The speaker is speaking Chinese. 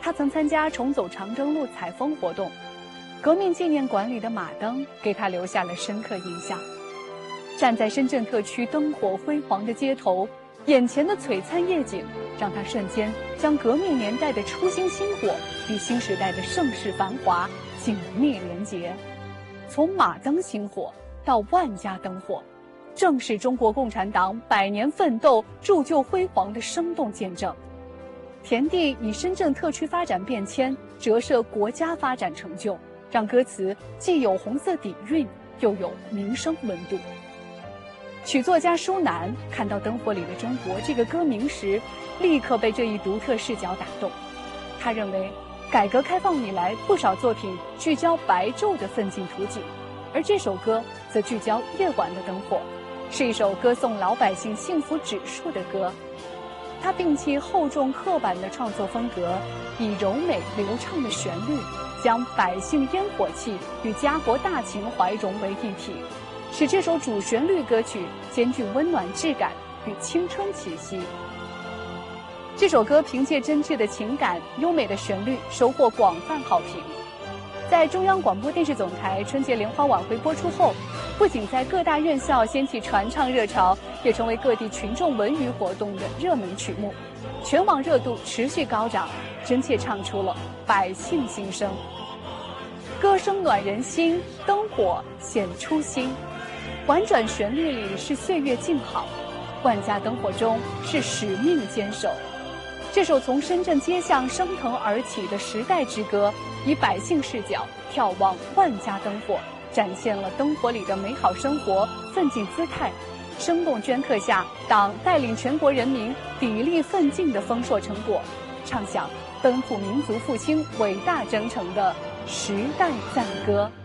他曾参加重走长征路采风活动，革命纪念馆里的马灯给他留下了深刻印象。站在深圳特区灯火辉煌的街头，眼前的璀璨夜景让他瞬间将革命年代的初心星火与新时代的盛世繁华紧密连结。从马灯星火到万家灯火，正是中国共产党100年奋斗铸就辉煌的生动见证。田地以深圳特区发展变迁折射国家发展成就，让歌词既有红色底蕴，又有民生温度。曲作家舒楠看到灯火里的中国这个歌名时，立刻被这一独特视角打动。他认为，改革开放以来，不少作品聚焦白昼的奋进图景，而这首歌则聚焦夜晚的灯火，是一首歌颂老百姓幸福指数的歌。他摒弃厚重刻板的创作风格，以柔美流畅的旋律，将百姓烟火气与家国大情怀融为一体，使这首主旋律歌曲兼具温暖质感与青春气息。这首歌凭借真挚的情感、优美的旋律，收获广泛好评。在中央广播电视总台春节联欢晚会播出后，不仅在各大院校掀起传唱热潮，也成为各地群众文娱活动的热门曲目，全网热度持续高涨，真切唱出了百姓心声。歌声暖人心，灯火显初心。婉转旋律里是岁月静好，万家灯火中是使命坚守。这首从深圳街巷升腾而起的时代之歌，以百姓视角眺望万家灯火，展现了灯火里的美好生活奋进姿态，生动镌刻下党带领全国人民砥砺奋进的丰硕成果，唱响奔赴民族复兴伟大征程的时代赞歌。